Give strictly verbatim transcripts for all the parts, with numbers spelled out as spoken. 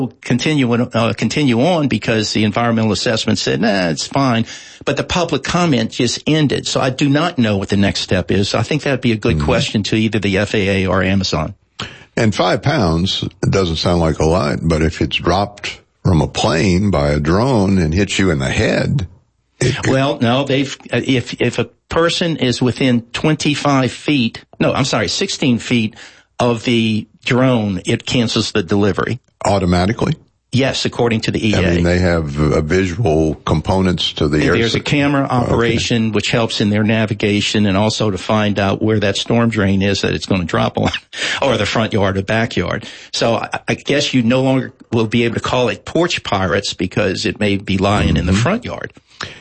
continue uh, continue on because the environmental assessment said, nah, it's fine. But the public comment just ended. So I do not know what the next step is. So I think that would be a good mm-hmm. question to either the F A A or Amazon. And five pounds doesn't sound like a lot, but if it's dropped from a plane by a drone and hits you in the head. Well, no, they've, if, if a person is within twenty-five feet, no, I'm sorry, sixteen feet of the drone, it cancels the delivery. Automatically? Yes, according to the E A. I mean, they have uh, visual components to the air. There's a camera operation okay. which helps in their navigation and also to find out where that storm drain is that it's going to drop on, or the front yard or backyard. So I, I guess you no longer will be able to call it porch pirates because it may be lying mm-hmm. in the front yard.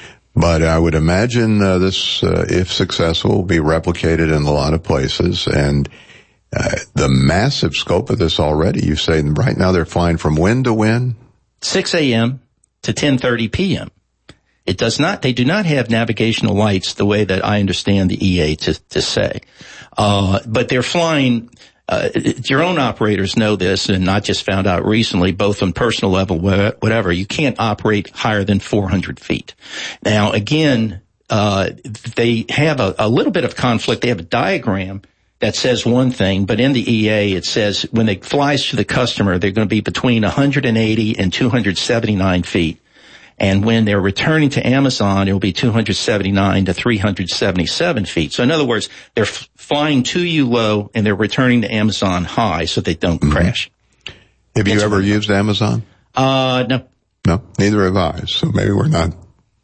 But I would imagine uh, this, uh, if successful, will be replicated in a lot of places. And uh, the massive scope of this already, you say right now they're flying from when to when? six a.m. to ten thirty p.m. It does not, they do not have navigational lights the way that I understand the E A to, to say. Uh, but they're flying, uh, drone operators know this, and I just found out recently, both on personal level, whatever, you can't operate higher than four hundred feet. Now, again, uh, they have a, a little bit of conflict. They have a diagram that says one thing, but in the E A, it says when it flies to the customer, they're going to be between one hundred eighty and two hundred seventy-nine feet. And when they're returning to Amazon, it'll be two hundred seventy-nine to three hundred seventy-seven feet. So in other words, they're f- flying to you low and they're returning to Amazon high so they don't mm-hmm. crash. Have you That's ever used Amazon? Uh, no. No, neither have I. So maybe we're not.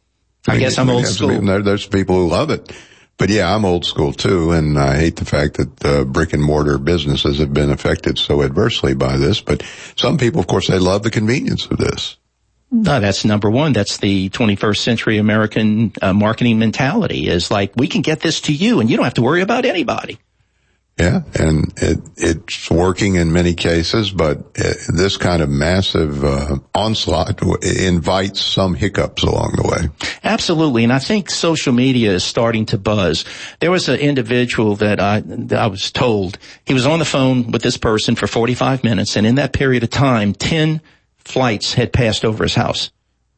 I, I guess I'm old school. There, there's people who love it. But yeah, I'm old school too, and I hate the fact that uh, brick and mortar businesses have been affected so adversely by this. But some people, of course, they love the convenience of this. No, that's number one. That's the twenty-first century American uh, marketing mentality is like, we can get this to you and you don't have to worry about anybody. Yeah, and it, it's working in many cases, but uh, this kind of massive uh, onslaught invites some hiccups along the way. Absolutely, and I think social media is starting to buzz. There was an individual that I, that I was told, he was on the phone with this person for forty-five minutes, and in that period of time, ten flights had passed over his house.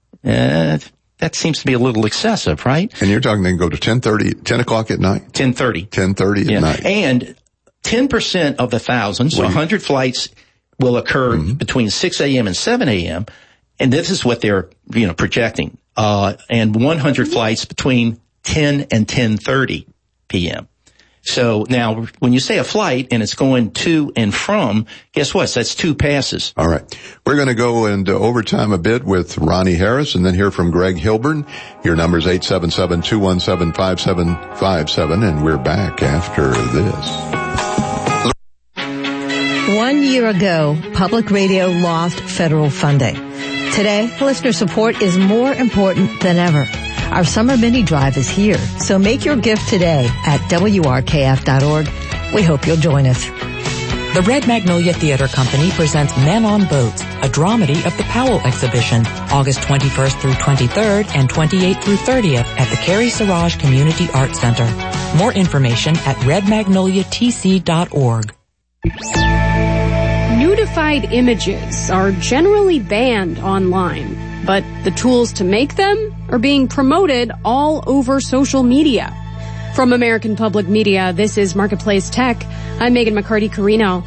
Uh, that seems to be a little excessive, right? And you're talking they can go to ten thirty, ten o'clock at night? ten thirty. ten thirty at yeah. night. And ten percent of the thousands, so one hundred flights will occur mm-hmm. between six a.m. and seven a.m. And this is what they're, you know, projecting. Uh, and one hundred flights between ten and ten thirty p.m. So now when you say a flight and it's going to and from, guess what? That's two passes. All right. We're going to go into overtime a bit with Ronnie Harris and then hear from Greg Hilburn. Your number is eight seven seven, two one seven, five seven five seven, and we're back after this. One year ago, public radio lost federal funding. Today, listener support is more important than ever. Our summer mini drive is here, so make your gift today at W R K F dot org. We hope you'll join us. The Red Magnolia Theater Company presents Men on Boats, a dramedy of the Powell exhibition, August twenty-first through twenty-third and twenty-eighth through thirtieth at the Carrie Siraj Community Arts Center. More information at red magnolia t c dot org. Nudified images are generally banned online, but the tools to make them are being promoted all over social media. From American Public Media, this is Marketplace Tech. I'm Megan McCarty-Carino.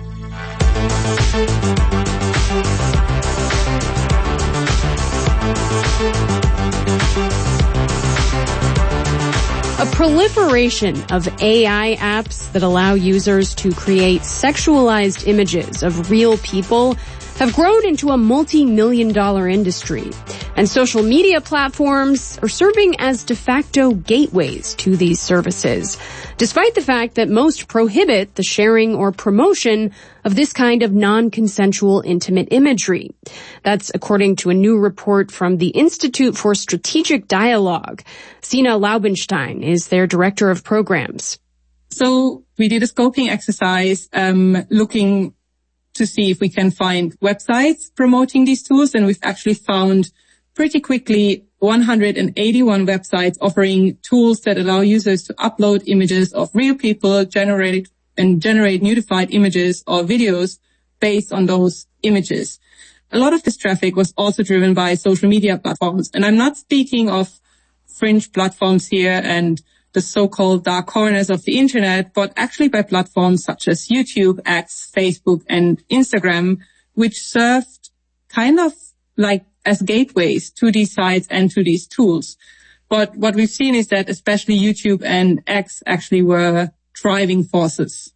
A proliferation of A I apps that allow users to create sexualized images of real people have grown into a multi-million dollar industry, and social media platforms are serving as de facto gateways to these services, despite the fact that most prohibit the sharing or promotion of this kind of non-consensual intimate imagery. That's according to a new report from the Institute for Strategic Dialogue. Sina Laubenstein is their director of programs. So we did a scoping exercise um, looking to see if we can find websites promoting these tools, and we've actually found pretty quickly one hundred eighty-one websites offering tools that allow users to upload images of real people, generate and generate nudified images or videos based on those images. a lot of this traffic was also driven by social media platforms. And I'm not speaking of fringe platforms here and the so-called dark corners of the internet, but actually by platforms such as YouTube, X, Facebook, and Instagram, which served kind of like as gateways to these sites and to these tools. But what we've seen is that especially YouTube and X actually were driving forces.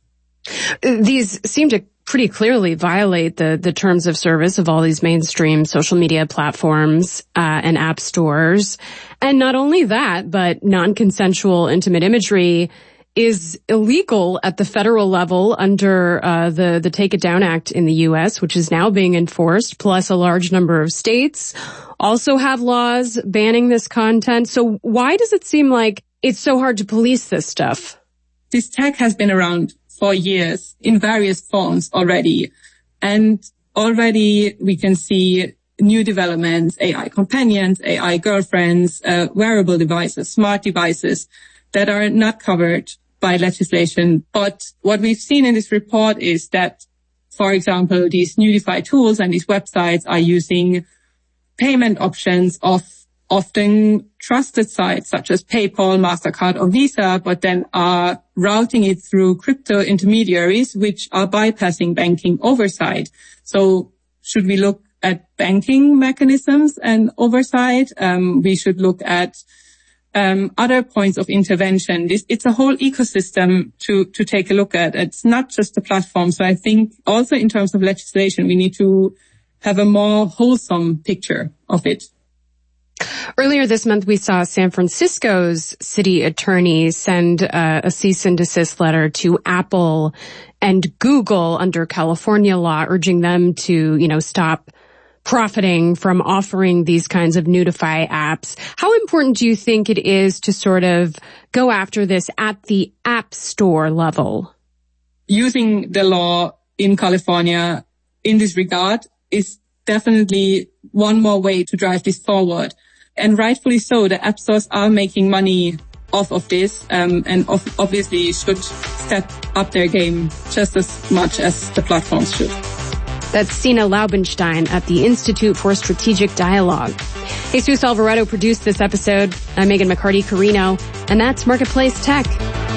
These seem to pretty clearly violate the, the terms of service of all these mainstream social media platforms uh, and app stores. And not only that, but non-consensual intimate imagery is illegal at the federal level under uh, the, the Take It Down Act in the U S, which is now being enforced, plus a large number of states also have laws banning this content. So why does it seem like it's so hard to police this stuff? This tech has been around for years in various forms already. And already we can see new developments, A I companions, A I girlfriends, uh, wearable devices, smart devices that are not covered by legislation. But what we've seen in this report is that, for example, these nudify tools and these websites are using payment options of often trusted sites such as PayPal, MasterCard, or Visa, but then are routing it through crypto intermediaries, which are bypassing banking oversight. So should we look at banking mechanisms and oversight? Um, we should look at um, other points of intervention. This, it's a whole ecosystem to, to take a look at. It's not just the platform. So I think also in terms of legislation, we need to have a more wholesome picture of it. Earlier this month, we saw San Francisco's city attorney send uh, a cease and desist letter to Apple and Google under California law, urging them to, you know, stop profiting from offering these kinds of nudify apps. How important do you think it is to sort of go after this at the app store level? Using the law in California in this regard is definitely one more way to drive this forward. And rightfully so, the app stores are making money off of this, um, and of, obviously should step up their game just as much as the platforms should. That's Sina Laubenstein at the Institute for Strategic Dialogue. Jesus Alvarado produced this episode. I'm Megan McCarty-Carino, and that's Marketplace Tech.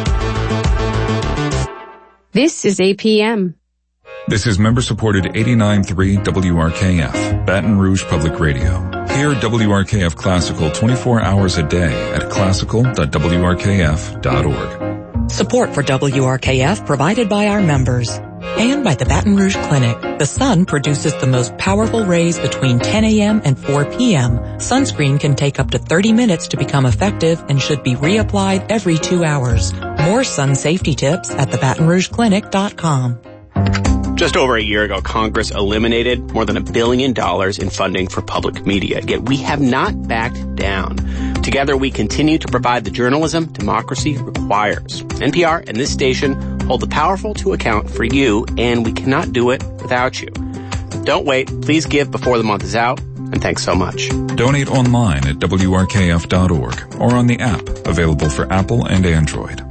This is A P M. This is member-supported eighty-nine point three W R K F, Baton Rouge Public Radio. Hear W R K F Classical twenty-four hours a day at classical dot w r k f dot org. Support for W R K F provided by our members and by the Baton Rouge Clinic. The sun produces the most powerful rays between ten a.m. and four p.m. Sunscreen can take up to thirty minutes to become effective and should be reapplied every two hours. More sun safety tips at the baton rouge clinic dot com. Just over a year ago, Congress eliminated more than a billion dollars in funding for public media, yet we have not backed down. Together, we continue to provide the journalism democracy requires. N P R and this station hold the powerful to account for you, and we cannot do it without you. Don't wait. Please give before the month is out, and thanks so much. Donate online at w r k f dot org or on the app available for Apple and Android.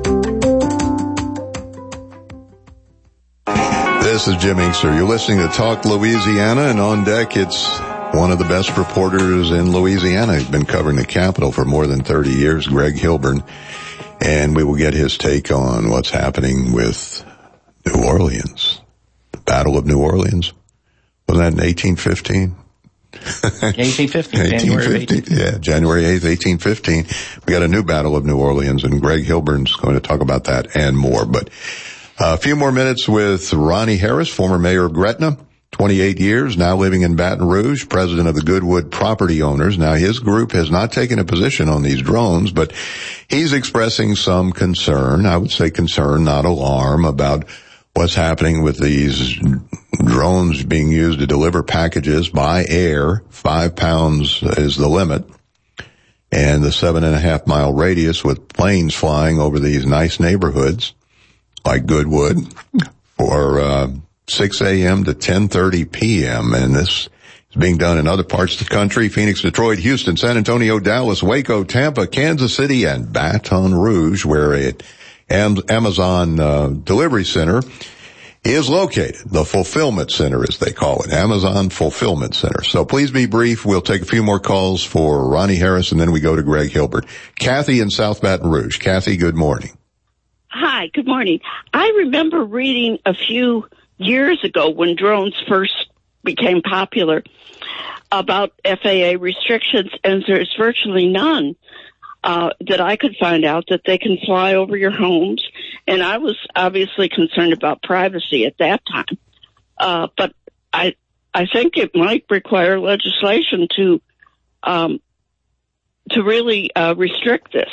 This is Jim Inkster. You're listening to Talk Louisiana, and on deck it's one of the best reporters in Louisiana. He's been covering the Capitol for more than thirty years, Greg Hilburn, and we will get his take on what's happening with New Orleans. The Battle of New Orleans. Was that in eighteen fifteen? eighteen fifteen, January eighteen. Yeah, January eighth, eighteen fifteen. We got a new Battle of New Orleans, and Greg Hilburn's going to talk about that and more. But a few more minutes with Ronnie Harris, former mayor of Gretna, twenty-eight years, now living in Baton Rouge, president of the Goodwood Property Owners. Now, his group has not taken a position on these drones, but he's expressing some concern, I would say concern, not alarm, about what's happening with these drones being used to deliver packages by air. Five pounds is the limit. And the seven and a half mile radius with planes flying over these nice neighborhoods like Goodwood for uh six a.m. to ten thirty p.m. And this is being done in other parts of the country: Phoenix, Detroit, Houston, San Antonio, Dallas, Waco, Tampa, Kansas City, and Baton Rouge, where an Amazon uh, delivery center is located, the fulfillment center as they call it, Amazon Fulfillment Center. So please be brief. We'll take a few more calls for Ronnie Harris and then we go to Greg Hilbert. Kathy in South Baton Rouge. Kathy, good morning. Hi, good morning. I remember reading a few years ago when drones first became popular about F A A restrictions, and there's virtually none uh, that I could find out that they can fly over your homes. And I was obviously concerned about privacy at that time. Uh, but I, I think it might require legislation to, um, to really, uh, restrict this.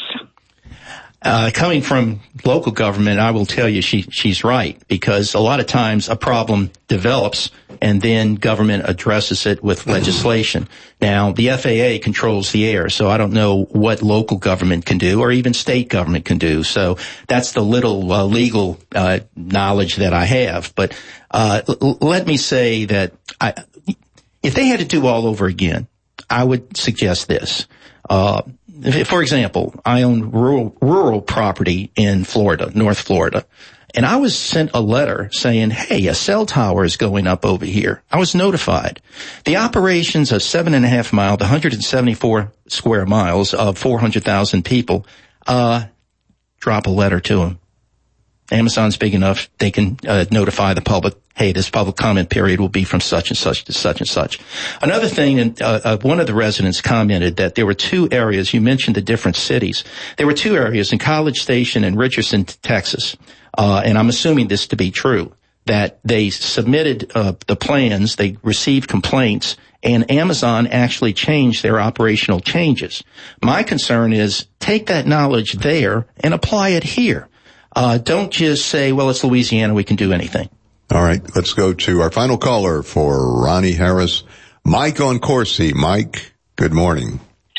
Uh, coming from local government, I will tell you she, she's right, because a lot of times a problem develops and then government addresses it with legislation. Now, the F A A controls the air, so I don't know what local government can do or even state government can do. So that's the little uh, legal uh, knowledge that I have. But uh, l- let me say that I, if they had to do all over again, I would suggest this. Uh, For example, I own rural, rural property in Florida, North Florida, and I was sent a letter saying, hey, a cell tower is going up over here. I was notified. The operations of seven and a half mile to one hundred seventy-four square miles of four hundred thousand people, uh, drop a letter to them. Amazon's big enough, they can uh, notify the public, hey, this public comment period will be from such and such to such and such. Another thing, and uh, uh, one of the residents commented that there were two areas, you mentioned the different cities. There were two areas in College Station and Richardson, Texas, uh, and I'm assuming this to be true, that they submitted uh, the plans, they received complaints, and Amazon actually changed their operational changes. My concern is take that knowledge there and apply it here. Uh, don't just say, well, it's Louisiana, we can do anything. All right, let's go to our final caller for Ronnie Harris. Mike on Corsi. Mike, good morning.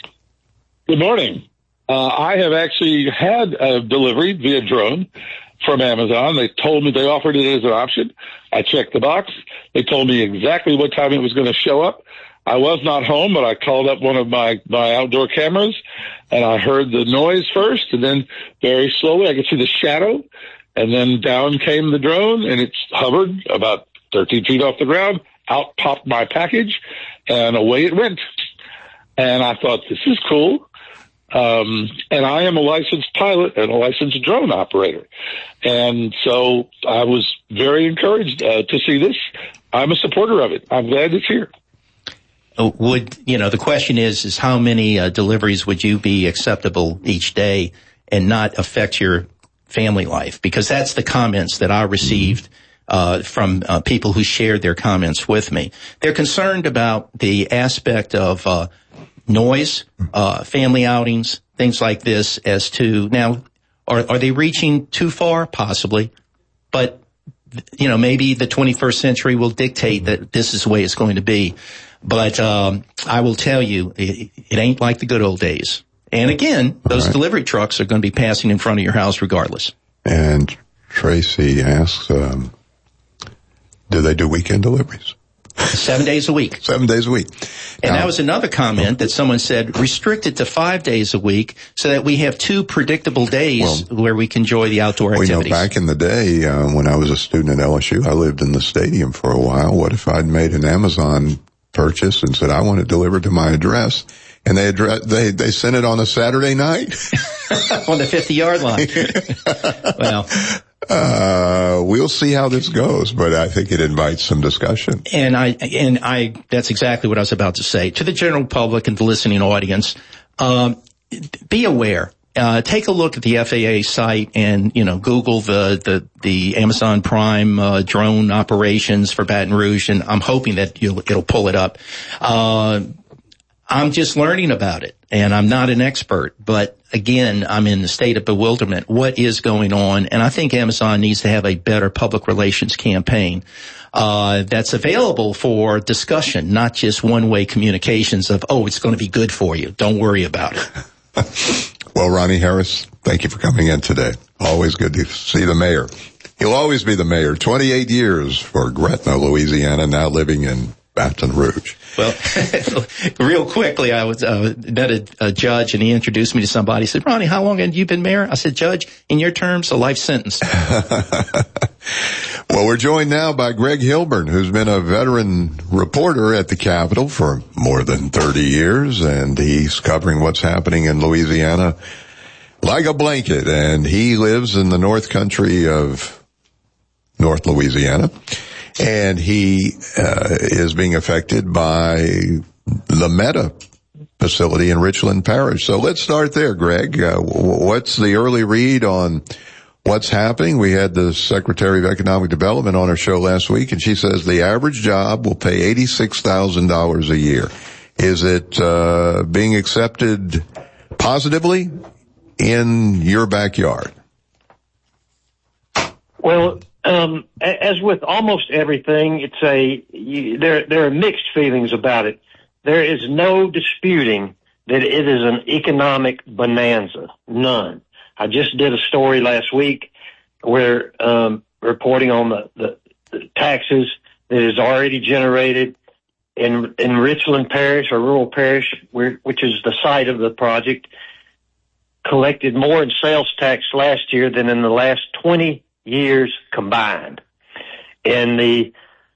Good morning. Uh, I have actually had a delivery via drone from Amazon. They told me they offered it as an option. I checked the box. They told me exactly what time it was going to show up. I was not home, but I called up one of my, my outdoor cameras, and I heard the noise first, and then very slowly I could see the shadow, and then down came the drone, and it hovered about thirteen feet off the ground. Out popped my package, and away it went. And I thought, this is cool. Um, and I am a licensed pilot and a licensed drone operator. And so I was very encouraged uh, to see this. I'm a supporter of it. I'm glad it's here. Would, you know, the question is, is how many uh, deliveries would you be acceptable each day and not affect your family life? Because that's the comments that I received uh from uh, people who shared their comments with me. They're concerned about the aspect of uh noise, uh family outings, things like this as to, now, are, are they reaching too far? Possibly. But, you know, maybe the twenty-first century will dictate that this is the way it's going to be. But um I will tell you, it, it ain't like the good old days. And again, those right. delivery trucks are going to be passing in front of your house regardless. And Tracy asks, um, do they do weekend deliveries? Seven days a week. Seven days a week. And now, that was another comment that someone said, restrict it to five days a week so that we have two predictable days well, where we can enjoy the outdoor activities. We know back in the day, uh, when I was a student at L S U, I lived in the stadium for a while. What if I'd made an Amazon purchase and said, I want it delivered to my address? And they address, they, they sent it on a Saturday night? On the fifty-yard line. Well, uh, we'll see how this goes, but I think it invites some discussion. And I, and I, that's exactly what I was about to say. To the general public and the listening audience, um, be aware. Uh, take a look at the F A A site and, you know, Google the, the, the Amazon Prime, uh, drone operations for Baton Rouge, and I'm hoping that you'll, it'll pull it up. Uh, I'm just learning about it, and I'm not an expert, but again, I'm in the state of bewilderment. What is going on? And I think Amazon needs to have a better public relations campaign, uh, that's available for discussion, not just one-way communications of, oh, it's going to be good for you. Don't worry about it. Well, Ronnie Harris, thank you for coming in today. Always good to see the mayor. He'll always be the mayor. twenty-eight years for Gretna, Louisiana, now living in Baton Rouge. Well, real quickly, I was uh, met a, a judge, and he introduced me to somebody. He said, Ronnie, how long have you been mayor? I said, Judge, in your terms, a life sentence. Well, we're joined now by Greg Hilburn, who's been a veteran reporter at the Capitol for more than thirty years, and he's covering what's happening in Louisiana like a blanket, and he lives in the North Country of North Louisiana. And he uh, is being affected by the Meta facility in Richland Parish. So let's start there, Greg. Uh, what's the early read on what's happening? We had the Secretary of Economic Development on our show last week, and she says the average job will pay eighty-six thousand dollars a year. Is it uh, being accepted positively in your backyard? Well, Um, as with almost everything, it's a, you, there, there are mixed feelings about it. There is no disputing that it is an economic bonanza. None. I just did a story last week where, um, reporting on the, the, the taxes that is already generated in, in Richland Parish or rural parish, where, which is the site of the project, collected more in sales tax last year than in the last twenty years combined. In the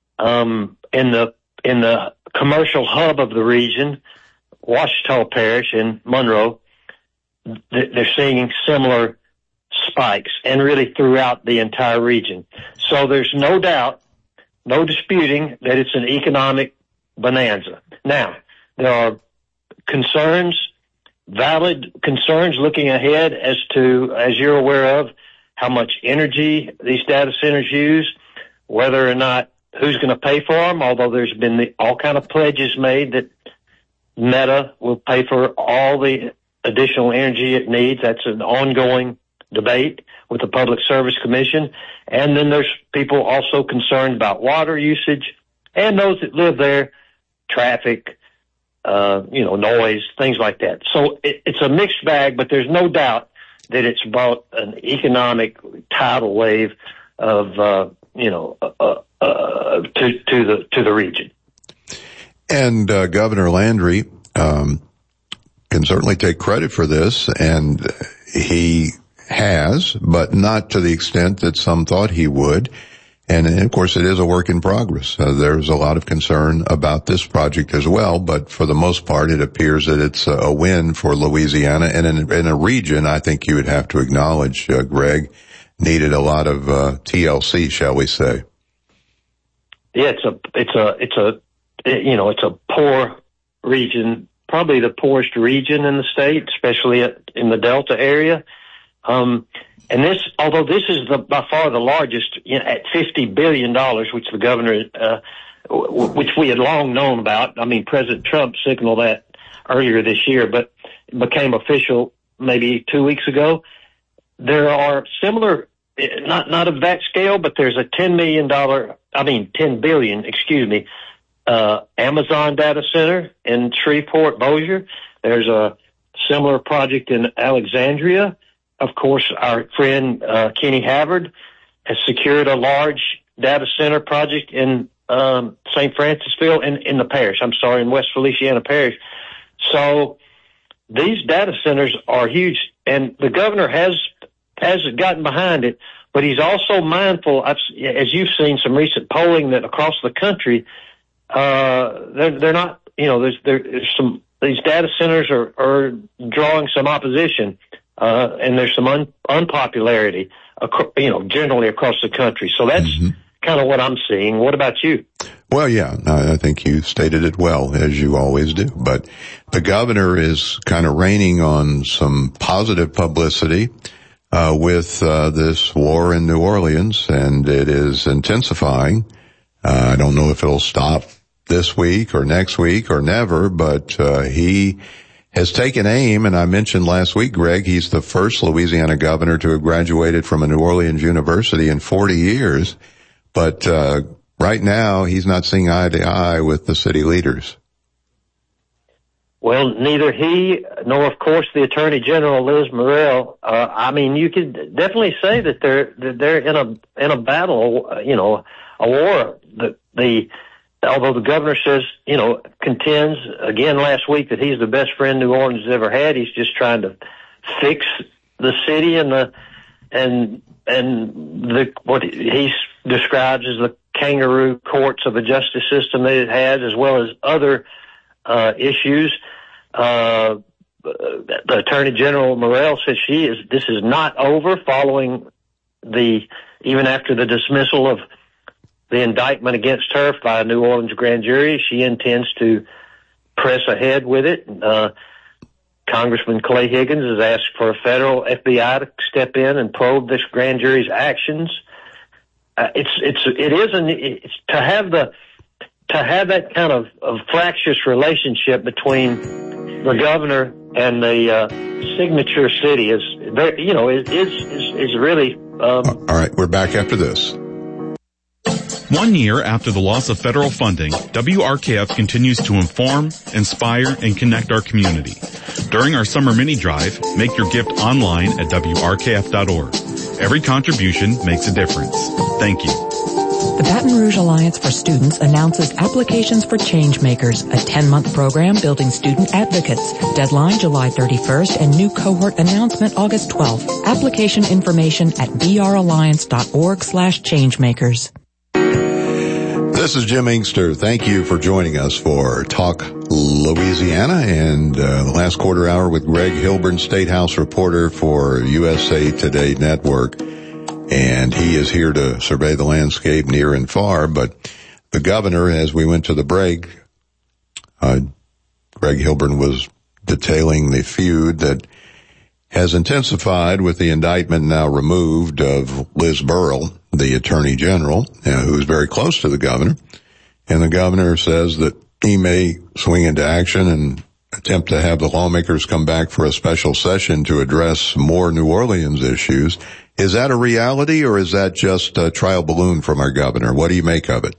um in the in the commercial hub of the region, Ouachita Parish in Monroe, they're seeing similar spikes, and really throughout the entire region. So there's no doubt, no disputing that it's an economic bonanza. Now, there are concerns, valid concerns looking ahead as to, as you're aware of, how much energy these data centers use, whether or not who's going to pay for them, although there's been the, all kind of pledges made that Meta will pay for all the additional energy it needs. That's an ongoing debate with the Public Service Commission. And then there's people also concerned about water usage and those that live there, traffic, uh, you know, noise, things like that. So it, it's a mixed bag, but there's no doubt that it's brought an economic tidal wave of, uh, you know, uh, uh, to, to the, to the region. And, uh, Governor Landry, um, can certainly take credit for this, and he has, but not to the extent that some thought he would. And, and of course, it is a work in progress. Uh, there's a lot of concern about this project as well, but for the most part, it appears that it's a win for Louisiana. And in, in a region, I think you would have to acknowledge, uh, Greg, needed a lot of uh, T L C, shall we say? Yeah, it's a, it's a, it's a, you know, it's a poor region, probably the poorest region in the state, especially in the Delta area. Um, And this, although this is the, by far the largest, you know, at fifty billion dollars, which the governor, uh, w- which we had long known about. I mean, President Trump signaled that earlier this year, but it became official maybe two weeks ago. There are similar, not, not of that scale, but there's a ten million dollars, I mean, ten billion, excuse me, uh, Amazon data center in Shreveport, Bossier. There's a similar project in Alexandria. Of course, our friend uh, Kenny Havard has secured a large data center project in um, Saint Francisville, in, in the parish. I'm sorry, in West Feliciana Parish. So these data centers are huge, and the governor has has gotten behind it. But he's also mindful, I've, as you've seen some recent polling that across the country, uh, they're, they're not, you know, there's, there's some these data centers are, are drawing some opposition. Uh, and there's some un- unpopularity, ac- you know, generally across the country. So that's mm-hmm. kind of what I'm seeing. What about you? Well, yeah, I think you stated it well, as you always do. But the governor is kind of raining on some positive publicity uh, with uh, this war in New Orleans, and it is intensifying. Uh, I don't know if it'll stop this week or next week or never, but uh, he has taken aim, and I mentioned last week, Greg, he's the first Louisiana governor to have graduated from a New Orleans university in forty years. But uh right now, he's not seeing eye to eye with the city leaders. Well, neither he nor, of course, the Attorney General, Liz Murrill. Uh, I mean, you could definitely say that they're that they're in a in a battle, uh, you know, a war. The the although the governor says, you know, contends again last week that he's the best friend New Orleans has ever had. He's just trying to fix the city and the, and, and the, what he describes as the kangaroo courts of the justice system that it has, as well as other, uh, issues. Uh, the Attorney General Morell says she is, this is not over following the, even after the dismissal of the indictment against her by a New Orleans grand jury. She intends to press ahead with it. Uh, Congressman Clay Higgins has asked for a federal F B I to step in and probe this grand jury's actions. Uh, it's, it's, it is an, it's to have the, to have that kind of, of fractious relationship between the governor and the, uh, signature city is very, you know, is, is, is, is really, um, all right. We're back after this. One year after the loss of federal funding, W R K F continues to inform, inspire, and connect our community. During our summer mini drive, make your gift online at W R K F dot org. Every contribution makes a difference. Thank you. The Baton Rouge Alliance for Students announces applications for Changemakers, a ten-month program building student advocates. Deadline July thirty-first and new cohort announcement August twelfth. Application information at b r alliance dot org slash changemakers. This is Jim Inkster. Thank you for joining us for Talk Louisiana and uh, the last quarter hour with Greg Hilburn, State House reporter for U S A Today Network. And he is here to survey the landscape near and far. But the governor, as we went to the break, uh, Greg Hilburn was detailing the feud that has intensified with the indictment now removed of Liz Burrell, the Attorney General, uh, who's very close to the governor. And the governor says that he may swing into action and attempt to have the lawmakers come back for a special session to address more New Orleans issues. Is that a reality, or is that just a trial balloon from our governor? What do you make of it?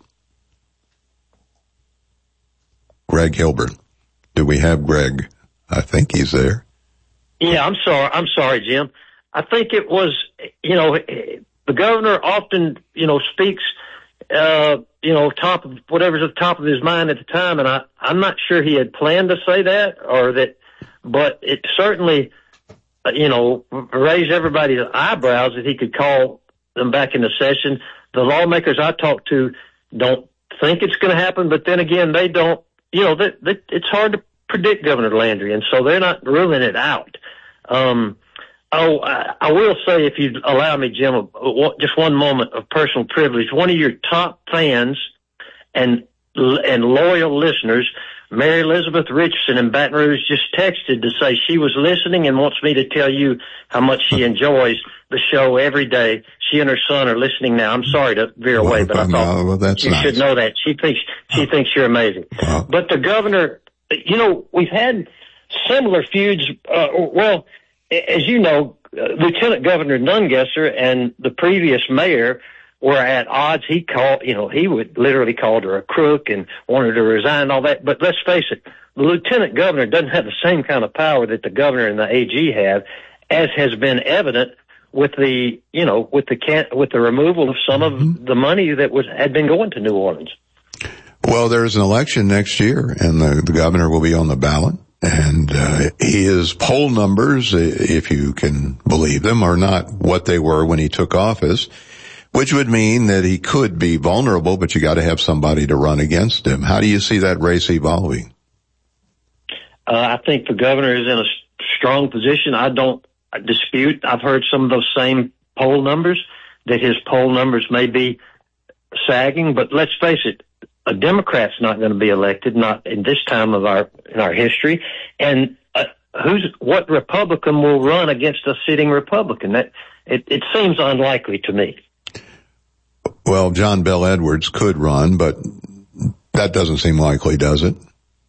Greg Hilburn. Do we have Greg? I think he's there. Yeah, I'm sorry. I'm sorry, Jim. I think it was, you know, the governor often, you know, speaks, uh, you know, top of whatever's at the top of his mind at the time. And I, I'm not sure he had planned to say that or that, but it certainly, uh, you know, raised everybody's eyebrows that he could call them back into session. The lawmakers I talked to don't think it's going to happen, but then again, they don't, you know, that, that it's hard to predict Governor Landry, and so they're not ruling it out. Um, oh, I, I will say, if you allow me, Jim, a, a, just one moment of personal privilege. One of your top fans and and loyal listeners, Mary Elizabeth Richardson in Baton Rouge, just texted to say she was listening and wants me to tell you how much she enjoys the show every day. She and her son are listening now. I'm sorry to veer away, but I thought well, that's you nice. should know that. She thinks she thinks you're amazing. Wow. But the governor, you know, we've had similar feuds. Uh, well, as you know, uh, Lieutenant Governor Nungesser and the previous mayor were at odds. He called, you know, he would literally called her a crook and wanted her to resign and all that. But let's face it, the lieutenant governor doesn't have the same kind of power that the governor and the A G have, as has been evident with the, you know, with the can, with the removal of some mm-hmm. of the money that was had been going to New Orleans. Well, there's an election next year, and the, the governor will be on the ballot. And uh, his poll numbers, if you can believe them, are not what they were when he took office, which would mean that he could be vulnerable, but you got to have somebody to run against him. How do you see that race evolving? Uh, I think the governor is in a strong position. I don't dispute. I've heard some of those same poll numbers, that his poll numbers may be sagging, but let's face it, a Democrat's not going to be elected, not in this time of our in our history. And uh, who's what Republican will run against a sitting Republican? That it, it seems unlikely to me. Well, John Bel Edwards could run, but that doesn't seem likely, does it?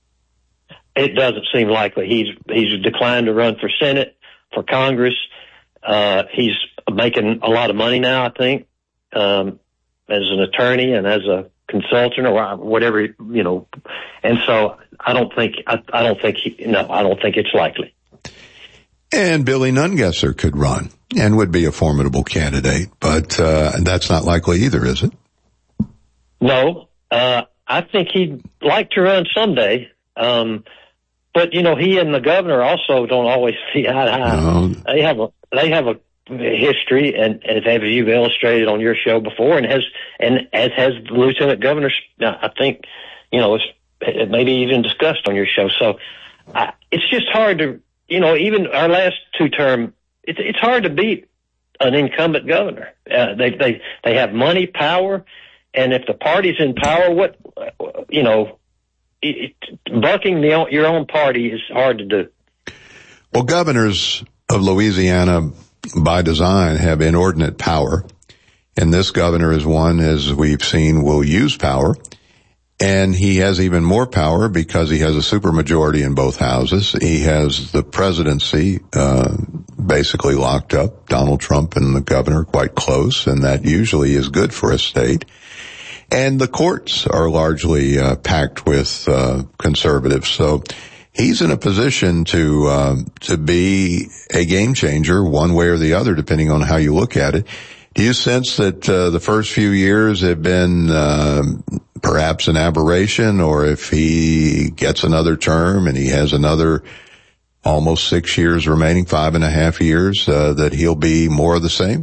It doesn't seem likely. He's he's declined to run for Senate, for Congress. Uh, he's making a lot of money now, I think, um, as an attorney and as a consultant or whatever, you know, and so I don't think, I, I don't think, he, no, I don't think it's likely. And Billy Nungesser could run and would be a formidable candidate, but, uh, that's not likely either, is it? No, uh, I think he'd like to run someday. Um, but you know, he and the governor also don't always see eye to eye. No. They have a they have a history, and as you've illustrated on your show before, and has and as has the lieutenant governor, I think, you know, it's it maybe even discussed on your show. So I, it's just hard to, you know, even our last two term, it's it's hard to beat an incumbent governor. Uh, they they they have money, power, and if the party's in power, what you know, it, it, bucking the, your own party is hard to do. Well, governors of Louisiana, by design, have inordinate power, and this governor is one, as we've seen, will use power, and he has even more power because he has a supermajority in both houses. He has the presidency uh basically locked up. Donald Trump and the governor quite close, and that usually is good for a state. And the courts are largely uh, packed with uh conservatives, so he's in a position to uh, to be a game changer one way or the other, depending on how you look at it. Do you sense that uh, the first few years have been uh, perhaps an aberration, or if he gets another term and he has another almost six years remaining, five and a half years, uh, that he'll be more of the same?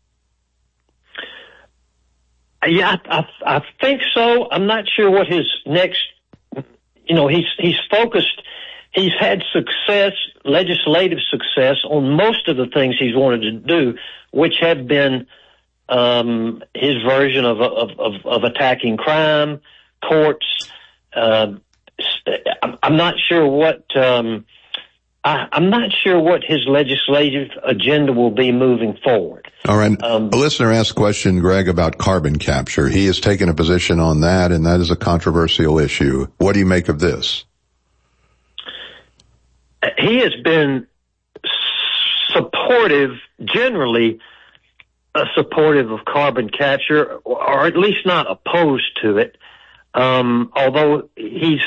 Yeah, I, I, I think so. I'm not sure what his next, you know, he's he's focused. He's had success, legislative success, on most of the things he's wanted to do, which have been um, his version of, of, of, of attacking crime, courts. Uh, I'm not sure what um, I, I'm not sure what his legislative agenda will be moving forward. All right. Um, a listener asked a question, Greg, about carbon capture. He has taken a position on that, and that is a controversial issue. What do you make of this? He has been supportive, generally uh, supportive of carbon capture, or at least not opposed to it. Um, although he's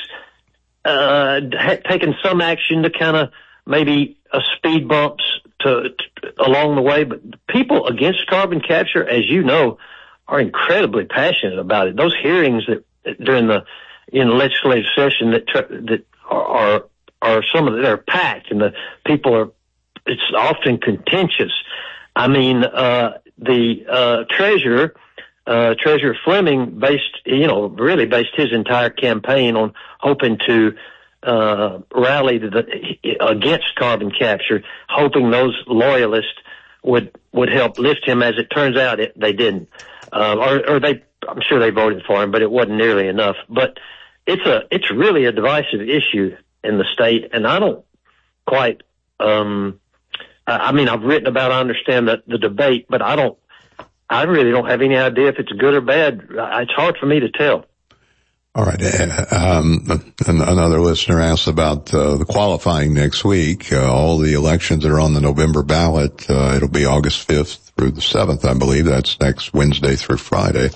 uh, ha- taken some action to kind of maybe uh, speed bumps to, to along the way. But people against carbon capture, as you know, are incredibly passionate about it. Those hearings that during the in the legislative session that tr- that are, are are some of that are packed, and the people are, it's often contentious. I mean, uh, the, uh, treasurer, uh, Treasurer Fleming based, you know, really based his entire campaign on hoping to, uh, rally the, against carbon capture, hoping those loyalists would, would help lift him. As it turns out, it, they didn't. Uh, or, or they, I'm sure they voted for him, but it wasn't nearly enough. But it's a, it's really a divisive issue in the state, and I don't quite, um, I mean, I've written about, I understand that the debate, but I don't, I really don't have any idea if it's good or bad. It's hard for me to tell. All right. Um, another listener asked about uh, the qualifying next week. Uh, all the elections that are on the November ballot, uh, it'll be August fifth through the seventh, I believe. That's next Wednesday through Friday.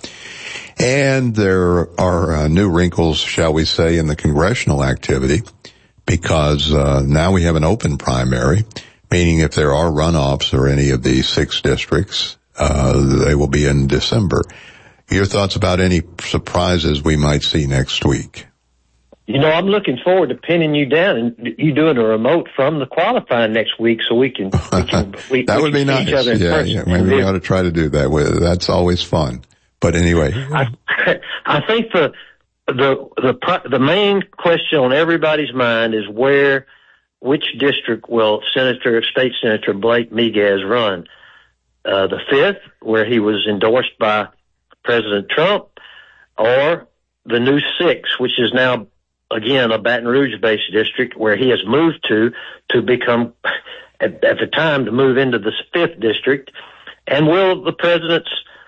And there are uh, new wrinkles, shall we say, in the congressional activity, because uh, now we have an open primary, meaning if there are runoffs or any of the six districts, uh, they will be in December. Your thoughts about any surprises we might see next week? You know, I'm looking forward to pinning you down and you doing a remote from the qualifying next week, so we can. We can we, that we would can be see nice. Each other in yeah, person. yeah. Maybe we ought to try to do that. That's always fun. But anyway, I, I think the the the the main question on everybody's mind is where, which district will Senator, State Senator Blake Miguez run? Uh, the fifth, where he was endorsed by President Trump, or the new six, which is now again a Baton Rouge-based district where he has moved to to become at, at the time to move into the fifth district, and will the president's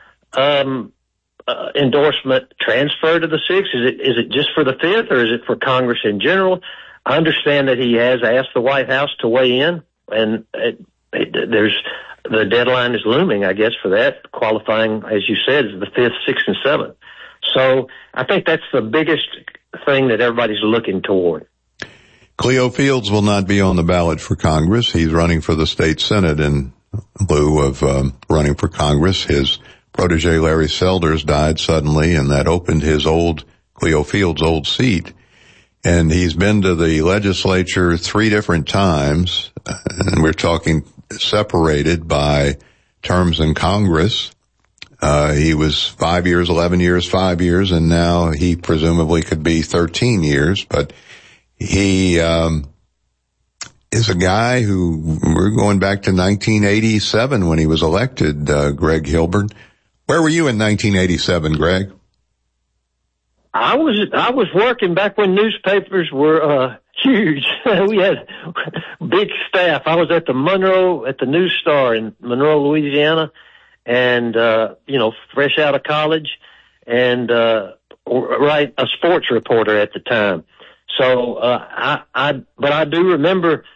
um, Uh, endorsement transfer to the sixth? Is it is it just for the fifth, or is it for Congress in general? I understand that he has asked the White House to weigh in, and it, it, there's the deadline is looming, I guess, for that. Qualifying, as you said, is the fifth, sixth, and seventh. So I think that's the biggest thing that everybody's looking toward. Cleo Fields will not be on the ballot for Congress. He's running for the state Senate in lieu of um, running for Congress. His protege Larry Selders died suddenly, and that opened his old Cleo Field's old seat. And he's been to the legislature three different times, and we're talking separated by terms in Congress. Uh, he was five years, eleven years, five years, and now he presumably could be thirteen years. But he um, is a guy who, we're going back to nineteen eighty-seven when he was elected, uh, Greg Hilburn. Where were you in nineteen eighty-seven, Greg? I was I was working back when newspapers were uh huge. We had big staff. I was at the Monroe at the News Star in Monroe, Louisiana, and uh you know, fresh out of college, and uh right a sports reporter at the time. So uh I I but I do remember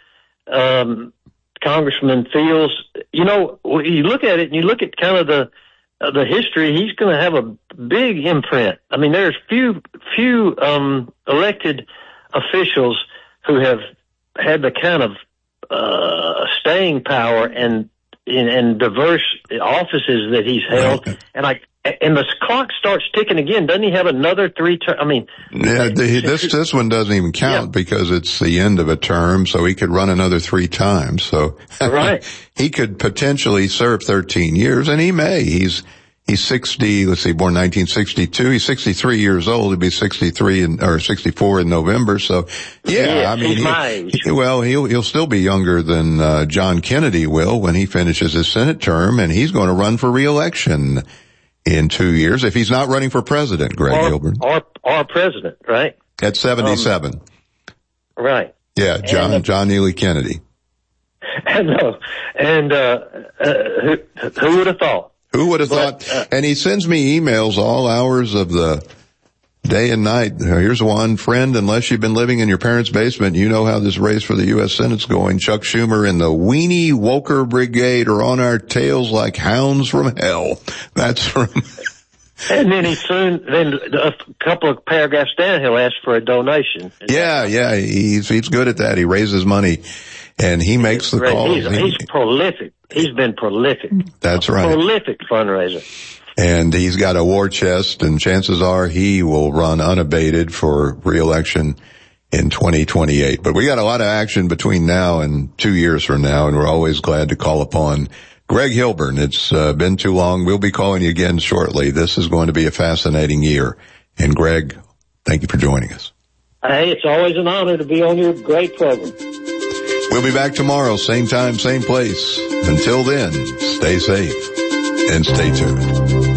um Congressman Fields. You know, you look at it and you look at kind of the Uh, the history, he's going to have a big imprint. I mean, there's few, few, um, elected officials who have had the kind of, uh, staying power and, and, and diverse offices that he's held. And I, and the clock starts ticking again. Doesn't he have another three term? I mean, yeah, the, this, this one doesn't even count yeah. because it's the end of a term, so he could run another three times. So right. he could potentially serve thirteen years, and he may. He's, he's sixty, let's see, born nineteen sixty-two. He's sixty-three years old. He'll be sixty-three in, or sixty-four in November. So yeah, yeah I mean, he's my age. He, well, he'll, he'll still be younger than, uh, John Kennedy will when he finishes his Senate term, and he's going to run for re-election in two years, if he's not running for president, Greg or, Hilburn. Or, or president, right? At seventy-seven. Um, right. Yeah, John, and, uh, John Neely Kennedy. I know. And, uh, uh who, who would have thought? Who would have but, thought? Uh, and he sends me emails all hours of the day and night. Here's one friend. Unless you've been living in your parents' basement, you know how this race for the U S Senate's going. Chuck Schumer and the Weenie Woker Brigade are on our tails like hounds from hell. That's from. And then he soon, then a couple of paragraphs down, he'll ask for a donation. Yeah, yeah, he's he's good at that. He raises money, and he makes the calls. He's, he's prolific. He's been prolific. That's right. Prolific fundraiser. And he's got a war chest, and chances are he will run unabated for re-election in twenty twenty-eight. But we got a lot of action between now and two years from now, and we're always glad to call upon Greg Hilburn. It's uh, been too long. We'll be calling you again shortly. This is going to be a fascinating year. And Greg, thank you for joining us. Hey, it's always an honor to be on your great program. We'll be back tomorrow, same time, same place. Until then, stay safe and stay tuned.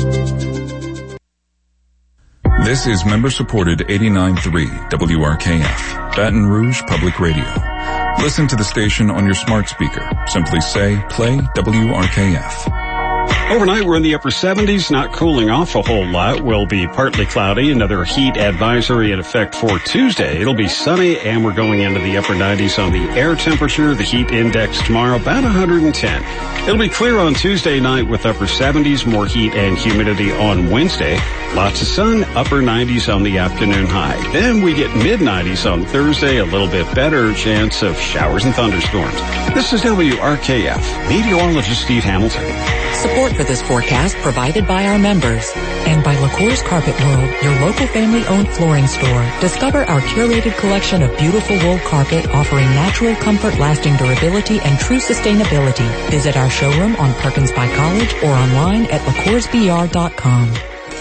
This is member-supported eighty-nine point three W R K F, Baton Rouge Public Radio. Listen to the station on your smart speaker. Simply say, play W R K F. Overnight, we're in the upper seventies, not cooling off a whole lot. We'll be partly cloudy, another heat advisory in effect for Tuesday. It'll be sunny, and we're going into the upper nineties on the air temperature. The heat index tomorrow, about one hundred ten. It'll be clear on Tuesday night with upper seventies, more heat and humidity on Wednesday. Lots of sun, upper nineties on the afternoon high. Then we get mid nineties on Thursday, a little bit better chance of showers and thunderstorms. This is W R K F, meteorologist Steve Hamilton. Support for this forecast provided by our members and by LaCour's Carpet World, your local family-owned flooring store. Discover our curated collection of beautiful wool carpet offering natural comfort, lasting durability, and true sustainability. Visit our showroom on Perkins by College or online at la cours b r dot com.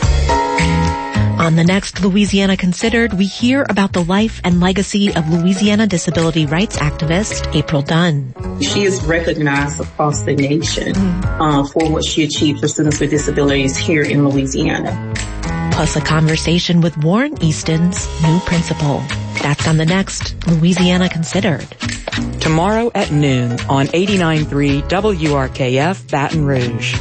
On the next Louisiana Considered, we hear about the life and legacy of Louisiana disability rights activist April Dunn. She is recognized across the nation uh, for what she achieved for students with disabilities here in Louisiana. Plus a conversation with Warren Easton's new principal. That's on the next Louisiana Considered. Tomorrow at noon on eighty-nine point three W R K F Baton Rouge.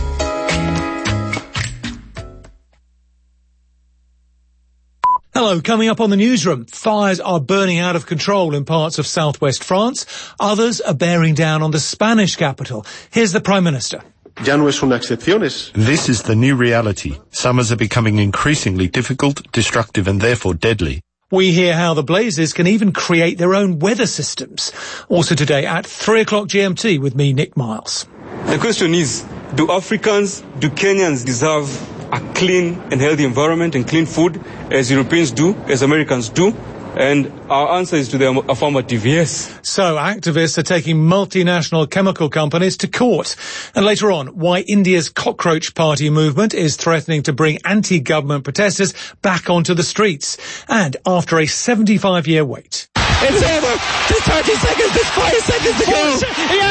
Hello, coming up on the newsroom, fires are burning out of control in parts of southwest France. Others are bearing down on the Spanish capital. Here's the Prime Minister. This is the new reality. Summers are becoming increasingly difficult, destructive and therefore deadly. We hear how the blazes can even create their own weather systems. Also today at three o'clock G M T with me, Nick Miles. The question is, do Africans, do Kenyans deserve a clean and healthy environment and clean food, as Europeans do, as Americans do. And our answer is to the affirmative, yes. So activists are taking multinational chemical companies to court. And later on, why India's Cockroach Party movement is threatening to bring anti-government protesters back onto the streets. And after a seventy-five year wait. It's over. Just thirty seconds. Just five seconds to go.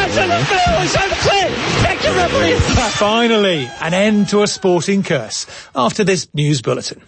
Thank you, referee. Finally, an end to a sporting curse after this news bulletin.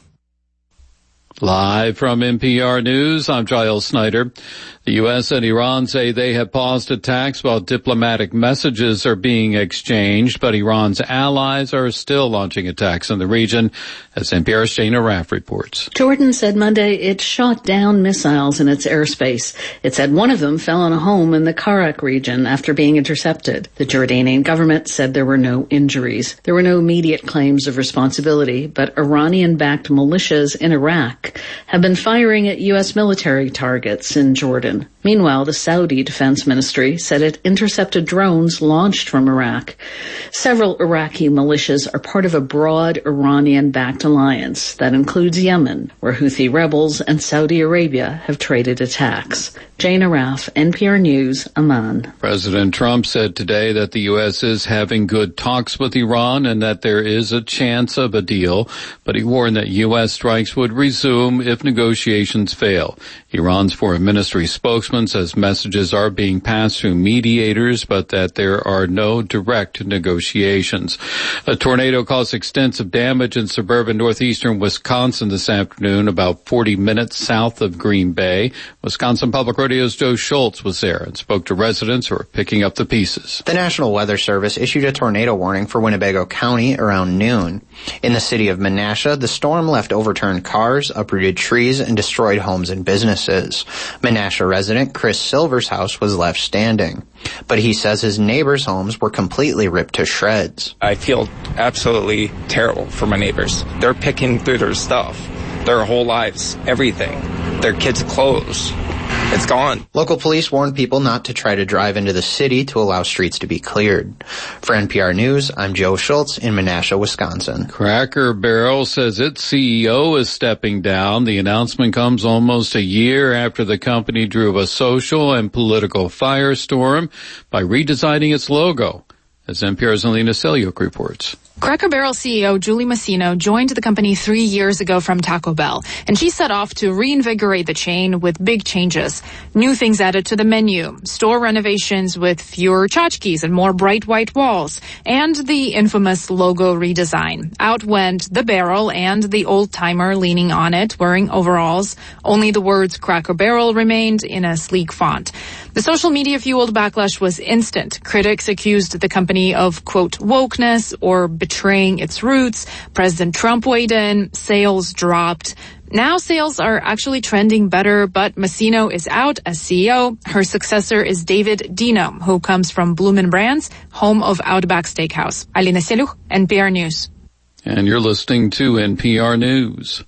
Live from N P R News, I'm Giles Snyder. The U S and Iran say they have paused attacks while diplomatic messages are being exchanged, but Iran's allies are still launching attacks in the region, as N P R's Jane Arraf reports. Jordan said Monday it shot down missiles in its airspace. It said one of them fell on a home in the Karak region after being intercepted. The Jordanian government said there were no injuries. There were no immediate claims of responsibility, but Iranian-backed militias in Iraq have been firing at U S military targets in Jordan. Meanwhile, the Saudi Defense Ministry said it intercepted drones launched from Iraq. Several Iraqi militias are part of a broad Iranian-backed alliance that includes Yemen, where Houthi rebels and Saudi Arabia have traded attacks. Jane Arraf, N P R News, Amman. President Trump said today that the U S is having good talks with Iran and that there is a chance of a deal, but he warned that U S strikes would resume if negotiations fail. Iran's foreign ministry spokesman says messages are being passed through mediators, but that there are no direct negotiations. A tornado caused extensive damage in suburban northeastern Wisconsin this afternoon, about forty minutes south of Green Bay. Wisconsin Public Radio's Joe Schultz was there and spoke to residents who are picking up the pieces. The National Weather Service issued a tornado warning for Winnebago County around noon. In the city of Menasha, the storm left overturned cars, uprooted trees, and destroyed homes and businesses. Menasha resident Chris Silver's house was left standing, but he says his neighbors' homes were completely ripped to shreds. I feel absolutely terrible for my neighbors. They're picking through their stuff, their whole lives, everything, their kids' clothes. It's gone. Local police warned people not to try to drive into the city to allow streets to be cleared. For N P R News, I'm Joe Schultz in Menasha, Wisconsin. Cracker Barrel says its C E O is stepping down. The announcement comes almost a year after the company drew a social and political firestorm by redesigning its logo, as N P R's Alina Selyuk reports. Cracker Barrel C E O Julie Masino joined the company three years ago from Taco Bell, and she set off to reinvigorate the chain with big changes. New things added to the menu, store renovations with fewer tchotchkes and more bright white walls, and the infamous logo redesign. Out went the barrel and the old-timer leaning on it, wearing overalls. Only the words Cracker Barrel remained in a sleek font. The social media-fueled backlash was instant. Critics accused the company of, quote, wokeness or betraying its roots. President Trump weighed in. Sales dropped. Now sales are actually trending better, but Masino is out as C E O. Her successor is David Dino, who comes from Bloomin' Brands, home of Outback Steakhouse. Alina Selyuk, N P R News. And you're listening to N P R News.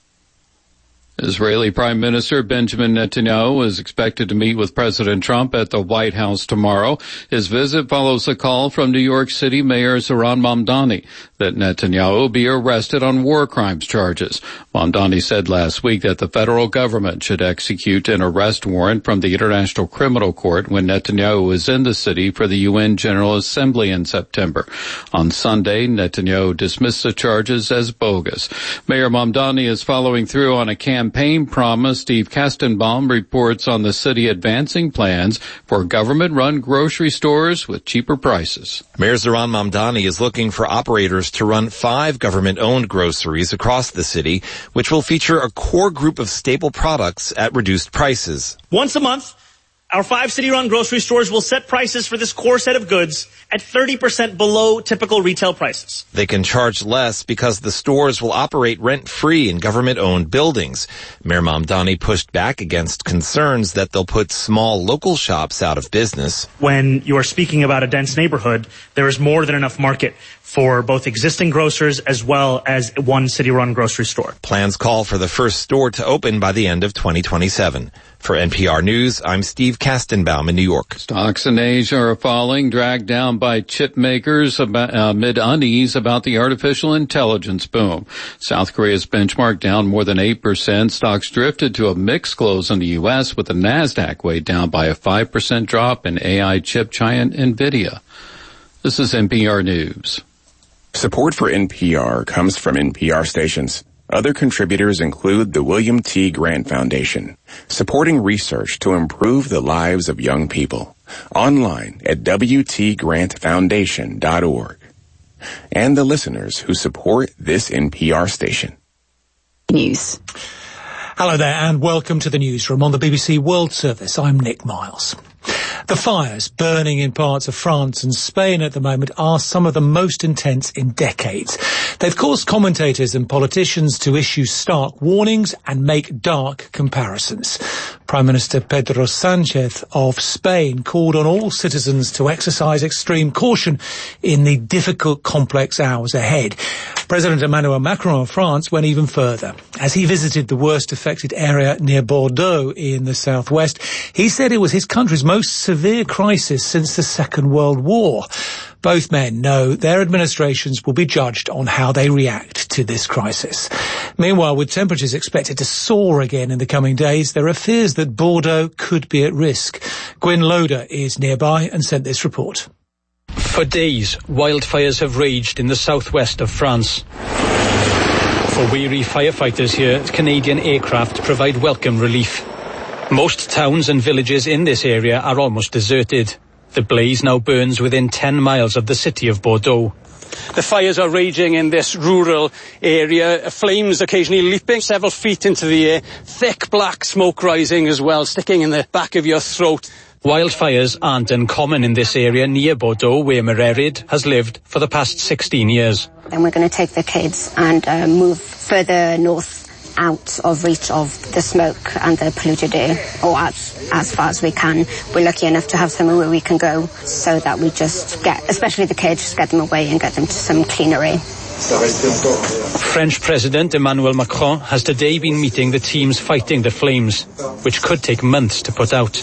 Israeli Prime Minister Benjamin Netanyahu is expected to meet with President Trump at the White House tomorrow. His visit follows a call from New York City Mayor Zohran Mamdani that Netanyahu be arrested on war crimes charges. Mamdani said last week that the federal government should execute an arrest warrant from the International Criminal Court when Netanyahu was in the city for the U N General Assembly in September. On Sunday, Netanyahu dismissed the charges as bogus. Mayor Mamdani is following through on a campaign Campaign promise. Steve Kastenbaum reports on the city advancing plans for government-run grocery stores with cheaper prices. Mayor Zohran Mamdani is looking for operators to run five government-owned groceries across the city, which will feature a core group of staple products at reduced prices. Once a month, our five city-run grocery stores will set prices for this core set of goods at thirty percent below typical retail prices. They can charge less because the stores will operate rent-free in government-owned buildings. Mayor Mamdani pushed back against concerns that they'll put small local shops out of business. When you are speaking about a dense neighborhood, there is more than enough market for both existing grocers as well as one city-run grocery store. Plans call for the first store to open by the end of twenty twenty-seven. For N P R News, I'm Steve Kastenbaum in New York. Stocks in Asia are falling, dragged down by chip makers about, uh, amid unease about the artificial intelligence boom. South Korea's benchmark down more than eight percent. Stocks drifted to a mixed close in the U S with the NASDAQ weighed down by a five percent drop in A I chip giant NVIDIA. This is N P R News. Support for N P R comes from N P R stations. Other contributors include the William T. Grant Foundation, supporting research to improve the lives of young people. Online at w t grant foundation dot org. And the listeners who support this N P R station. News. Hello there and welcome to the newsroom on the B B C World Service. I'm Nick Miles. The fires burning in parts of France and Spain at the moment are some of the most intense in decades. They've caused commentators and politicians to issue stark warnings and make dark comparisons. Prime Minister Pedro Sanchez of Spain called on all citizens to exercise extreme caution in the difficult, complex hours ahead. President Emmanuel Macron of France went even further. As he visited the worst affected area near Bordeaux in the southwest, he said it was his country's most severe crisis since the Second World War. Both men know their administrations will be judged on how they react to this crisis. Meanwhile, with temperatures expected to soar again in the coming days, there are fears that Bordeaux could be at risk. Gwyn Loader is nearby and sent this report. For days, wildfires have raged in the southwest of France. For weary firefighters here, Canadian aircraft provide welcome relief. Most towns and villages in this area are almost deserted. The blaze now burns within ten miles of the city of Bordeaux. The fires are raging in this rural area, flames occasionally leaping several feet into the air, thick black smoke rising as well, sticking in the back of your throat. Wildfires aren't uncommon in this area near Bordeaux, where Mererid has lived for the past sixteen years. And we're going to take the kids and uh, move further north out of reach of the smoke and the polluted air, or as, as far as we can. We're lucky enough to have somewhere where we can go so that we just get, especially the kids, just get them away and get them to some cleaner air. French President Emmanuel Macron has today been meeting the teams fighting the flames, which could take months to put out.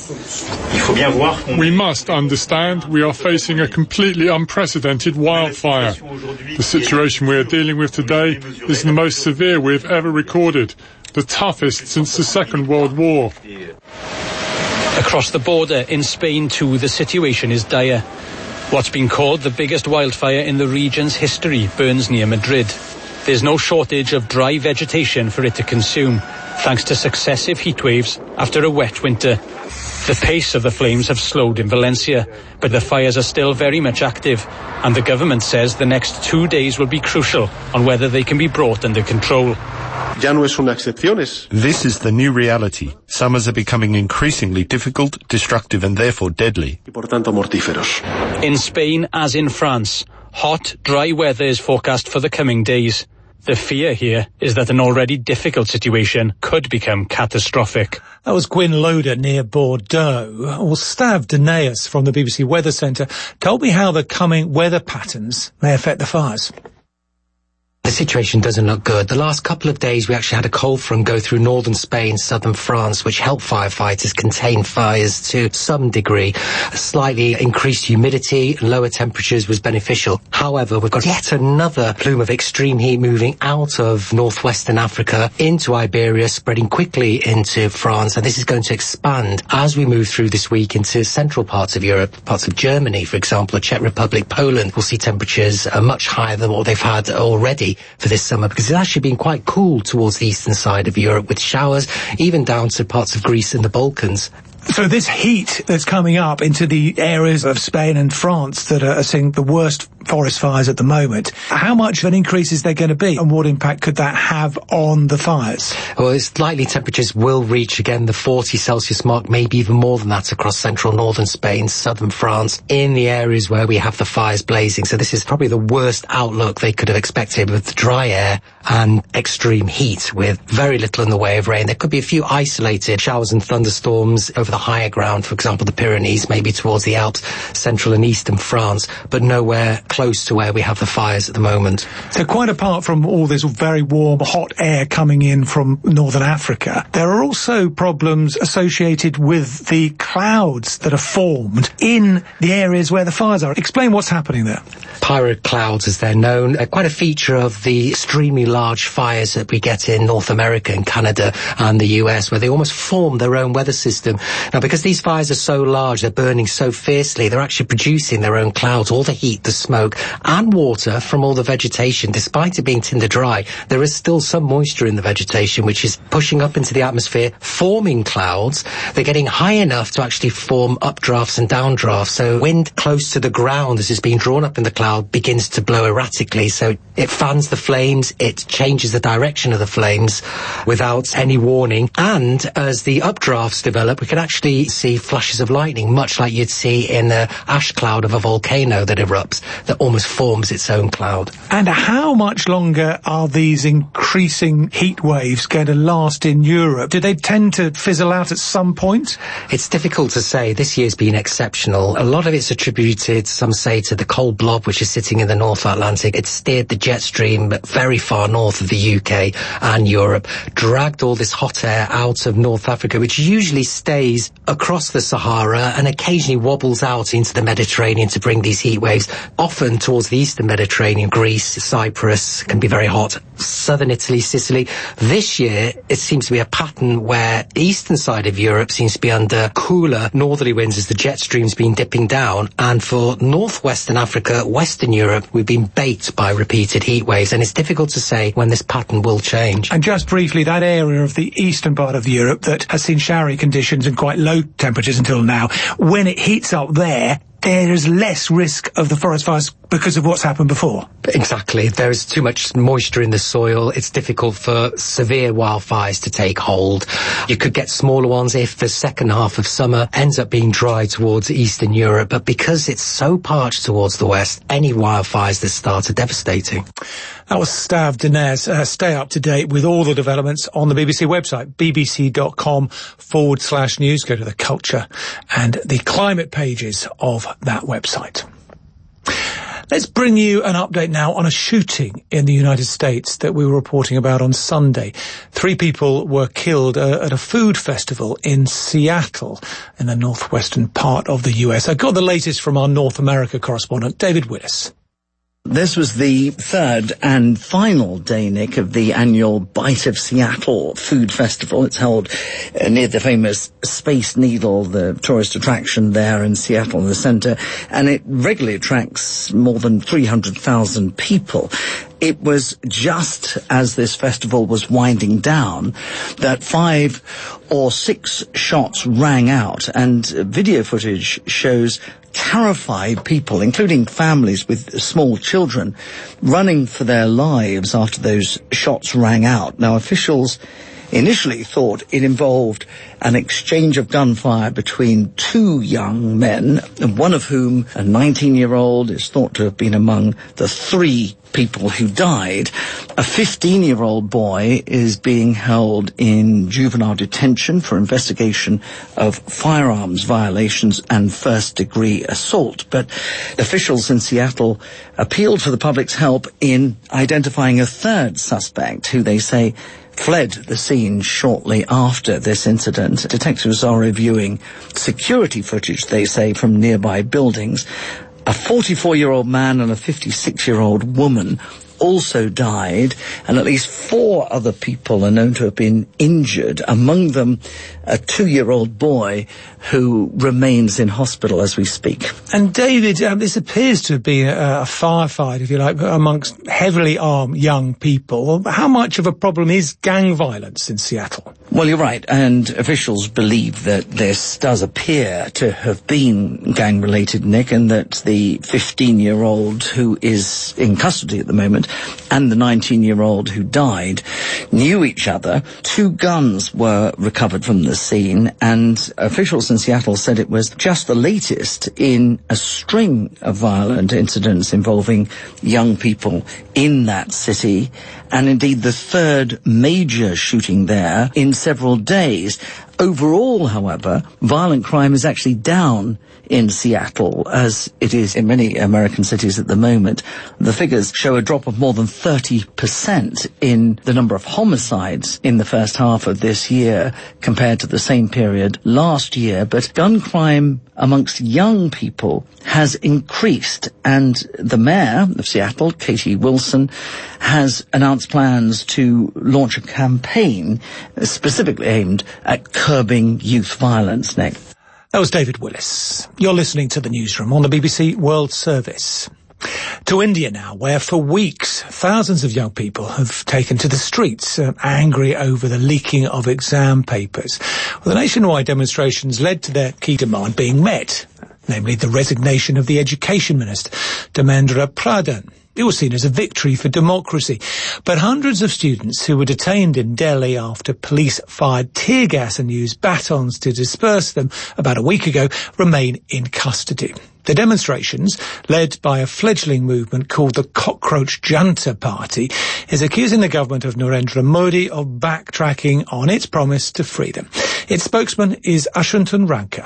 We must understand we are facing a completely unprecedented wildfire. The situation we are dealing with today is the most severe we have ever recorded, the toughest since the Second World War. Across the border in Spain too, the situation is dire. What's been called the biggest wildfire in the region's history burns near Madrid. There's no shortage of dry vegetation for it to consume, thanks to successive heat waves after a wet winter. The pace of the flames have slowed in Valencia, but the fires are still very much active, and the government says the next two days will be crucial on whether they can be brought under control. This is the new reality. Summers are becoming increasingly difficult, destructive and therefore deadly. In Spain, as in France, hot, dry weather is forecast for the coming days. The fear here is that an already difficult situation could become catastrophic. That was Gwyn Loader near Bordeaux. Well, Stav Danaeus from the B B C Weather Centre told me how the coming weather patterns may affect the fires. The situation doesn't look good. The last couple of days we actually had a cold front go through northern Spain, southern France, which helped firefighters contain fires to some degree. A slightly increased humidity, lower temperatures was beneficial. However, we've got yet another plume of extreme heat moving out of northwestern Africa into Iberia, spreading quickly into France, and this is going to expand as we move through this week into central parts of Europe, parts of Germany, for example, the Czech Republic, Poland. We'll see temperatures uh, much higher than what they've had already for this summer, because it's actually been quite cool towards the eastern side of Europe with showers, even down to parts of Greece and the Balkans. So this heat that's coming up into the areas of Spain and France that are seeing the worst forest fires at the moment, how much of an increase is there going to be, and what impact could that have on the fires? Well, it's likely temperatures will reach again the forty Celsius mark, maybe even more than that across central northern Spain, southern France, in the areas where we have the fires blazing. So this is probably the worst outlook they could have expected, with dry air and extreme heat with very little in the way of rain. There could be a few isolated showers and thunderstorms over the higher ground, for example, the Pyrenees, maybe towards the Alps, central and eastern France, but nowhere close to where we have the fires at the moment. So quite apart from all this very warm, hot air coming in from northern Africa, there are also problems associated with the clouds that are formed in the areas where the fires are. Explain what's happening there. Pyro clouds, as they're known, are quite a feature of the extremely large fires that we get in North America and Canada and the U S, where they almost form their own weather system. Now, because these fires are so large, they're burning so fiercely, they're actually producing their own clouds, all the heat, the smoke, and water from all the vegetation. Despite it being tinder dry, there is still some moisture in the vegetation, which is pushing up into the atmosphere, forming clouds. They're getting high enough to actually form updrafts and downdrafts. So wind close to the ground, as it's being drawn up in the cloud, begins to blow erratically. So it fans the flames, it changes the direction of the flames without any warning. And as the updrafts develop, we can actually see flashes of lightning, much like you'd see in the ash cloud of a volcano that erupts, that almost forms its own cloud. And how much longer are these increasing heat waves going to last in Europe? Do they tend to fizzle out at some point? It's difficult to say. This year's been exceptional. A lot of it's attributed, some say, to the cold blob, which is sitting in the North Atlantic. It steered the jet stream very far north of the U K and Europe, dragged all this hot air out of North Africa, which usually stays across the Sahara and occasionally wobbles out into the Mediterranean to bring these heat waves, often towards the eastern Mediterranean. Greece, Cyprus can be very hot, southern Italy, Sicily. This year, it seems to be a pattern where the eastern side of Europe seems to be under cooler northerly winds as the jet stream's been dipping down, and for northwestern Africa, western Europe, we've been baked by repeated heat waves, and it's difficult to say when this pattern will change. And just briefly, that area of the eastern part of Europe that has seen showery conditions and quite low temperatures until now, when it heats up there, there is less risk of the forest fires because of what's happened before. Exactly. There is too much moisture in the soil. It's difficult for severe wildfires to take hold. You could get smaller ones if the second half of summer ends up being dry towards Eastern Europe. But because it's so parched towards the west, any wildfires that start are devastating. That was Stav Dinez. Uh, stay up to date with all the developments on the B B C website, bbc.com forward slash news. Go to the culture and the climate pages of that website. Let's bring you an update now on a shooting in the United States that we were reporting about on Sunday. Three people were killed uh, at a food festival in Seattle, in the northwestern part of the U S. I got the latest from our North America correspondent, David Willis. This was the third and final day, Nick, of the annual Bite of Seattle Food Festival. It's held uh, near the famous Space Needle, the tourist attraction there in Seattle in the center, and it regularly attracts more than three hundred thousand people. It was just as this festival was winding down that five or six shots rang out, and video footage shows terrified people, including families with small children, running for their lives after those shots rang out. Now, officials initially thought it involved an exchange of gunfire between two young men, one of whom, a nineteen-year-old, is thought to have been among the three people who died. A fifteen-year-old boy is being held in juvenile detention for investigation of firearms violations and first-degree assault. But officials in Seattle appealed for the public's help in identifying a third suspect, who they say fled the scene shortly after this incident. Detectives are reviewing security footage, they say, from nearby buildings. A forty-four-year-old man and a fifty-six-year-old woman also died, and at least four other people are known to have been injured, among them a two-year-old boy who remains in hospital as we speak. And David, um, this appears to have been a, a firefight, if you like, amongst heavily armed young people. How much of a problem is gang violence in Seattle? Well, you're right, and officials believe that this does appear to have been gang-related, Nick, and that the fifteen-year-old who is in custody at the moment and the nineteen-year-old who died knew each other. Two guns were recovered from the scene, and officials in Seattle said it was just the latest in a string of violent incidents involving young people in that city, and indeed the third major shooting there in several days. Overall, however, violent crime is actually down in Seattle, as it is in many American cities at the moment. The figures show a drop of more than thirty percent in the number of homicides in the first half of this year compared to the same period last year. But gun crime amongst young people has increased, and the mayor of Seattle, Katie Wilson, has announced plans to launch a campaign specifically aimed at curbing youth violence. Nick. That was David Willis. You're listening to the newsroom on the B B C World Service. To India now, where for weeks thousands of young people have taken to the streets, uh, angry over the leaking of exam papers. Well, the nationwide demonstrations led to their key demand being met, namely the resignation of the Education Minister, Dharmendra Pradhan. It was seen as a victory for democracy. But hundreds of students who were detained in Delhi after police fired tear gas and used batons to disperse them about a week ago remain in custody. The demonstrations, led by a fledgling movement called the Cockroach Janta Party, is accusing the government of Narendra Modi of backtracking on its promise to free them. Its spokesman is Ashwinton Ranka.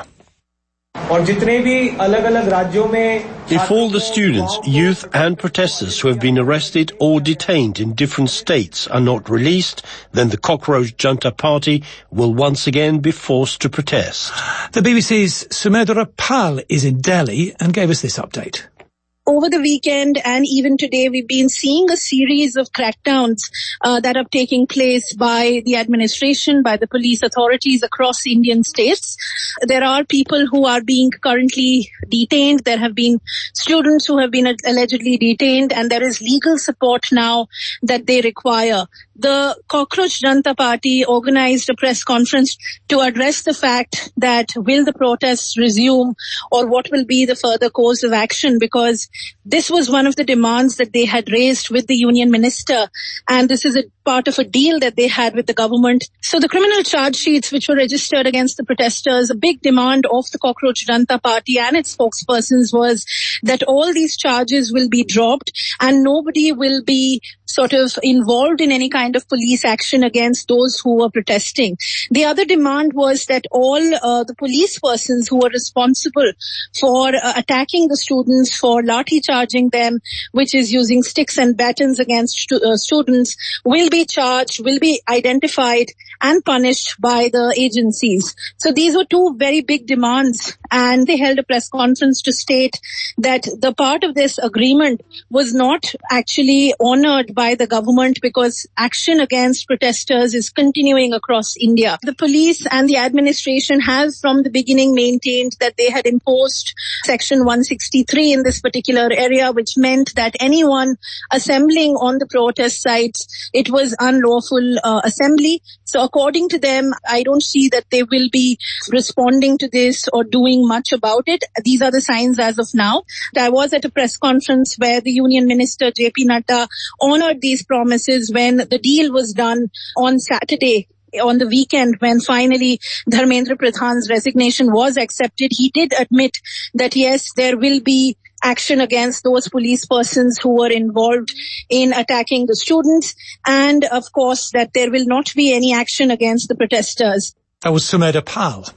If all the students, youth and protesters who have been arrested or detained in different states are not released, then the Cockroach Janta Party will once again be forced to protest. The B B C's Sumedra Pal is in Delhi and gave us this update. Over the weekend and even today, we've been seeing a series of crackdowns uh, that are taking place by the administration, by the police authorities across Indian states. There are people who are being currently detained. There have been students who have been allegedly detained, and there is legal support now that they require. The Cockroach Janta Party organized a press conference to address the fact that will the protests resume or what will be the further course of action, because this was one of the demands that they had raised with the union minister, and this is a part of a deal that they had with the government. So the criminal charge sheets which were registered against the protesters, a big demand of the Cockroach Janta Party and its spokespersons was that all these charges will be dropped and nobody will be sort of involved in any kind of police action against those who were protesting. The other demand was that all uh, the police persons who were responsible for uh, attacking the students, for lathi charging them, which is using sticks and batons against stu- uh, students, will be charged, will be identified and punished by the agencies. So these were two very big demands, and they held a press conference to state that the part of this agreement was not actually honored by the government because action against protesters is continuing across India. The police and the administration have from the beginning maintained that they had imposed Section one sixty-three in this particular area, which meant that anyone assembling on the protest sites, it was unlawful uh, assembly. So according to them, I don't see that they will be responding to this or doing much about it. These are the signs as of now. I was at a press conference where the Union Minister J P Nadda honored these promises when the deal was done on Saturday. On the weekend, when finally Dharmendra Pradhan's resignation was accepted, he did admit that yes, there will be action against those police persons who were involved in attacking the students, and of course that there will not be any action against the protesters. That was Sumedha Pal.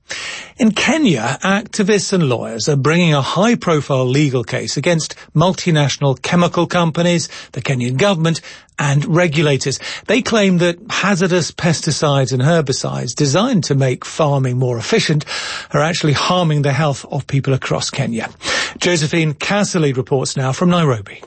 In Kenya, activists and lawyers are bringing a high-profile legal case against multinational chemical companies, the Kenyan government, and regulators. They claim that hazardous pesticides and herbicides designed to make farming more efficient are actually harming the health of people across Kenya. Josephine Casserly reports now from Nairobi.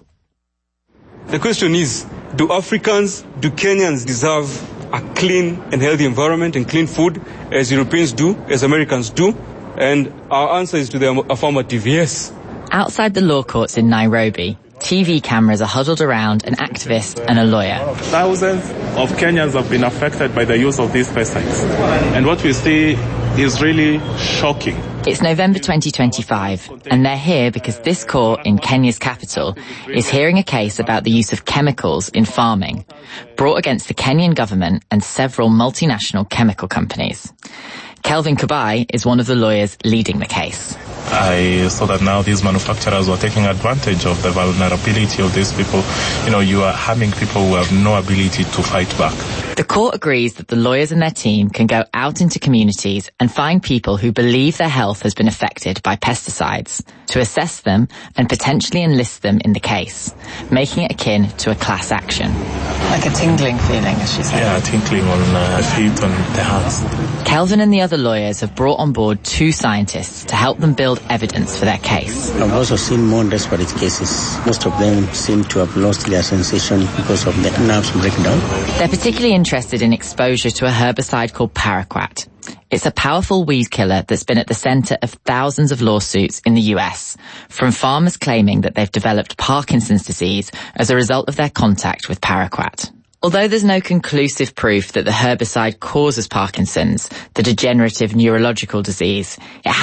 The question is, do Africans, do Kenyans deserve a clean and healthy environment and clean food as Europeans do, as Americans do? And our answer is to the affirmative, yes. Outside the law courts in Nairobi, T V cameras are huddled around an activist and a lawyer. Thousands of Kenyans have been affected by the use of these pesticides. And what we see is really shocking. It's November twenty twenty-five, and they're here because this court in Kenya's capital is hearing a case about the use of chemicals in farming, brought against the Kenyan government and several multinational chemical companies. Kelvin Kubai is one of the lawyers leading the case. I saw that now these manufacturers were taking advantage of the vulnerability of these people. You know, you are harming people who have no ability to fight back. The court agrees that the lawyers and their team can go out into communities and find people who believe their health has been affected by pesticides, to assess them and potentially enlist them in the case, making it akin to a class action. Like a tingling feeling, as she said. Yeah, tingling on uh, feet, on the hands. Kelvin and the other lawyers have brought on board two scientists to help them build evidence for their case. I've also seen more desperate cases. Most of them seem to have lost their sensation because of the nerves breakdown. They're particularly interested in exposure to a herbicide called paraquat. It's a powerful weed killer that's been at the centre of thousands of lawsuits in the U S, from farmers claiming that they've developed Parkinson's disease as a result of their contact with paraquat. Although there's no conclusive proof that the herbicide causes Parkinson's, the degenerative neurological disease, it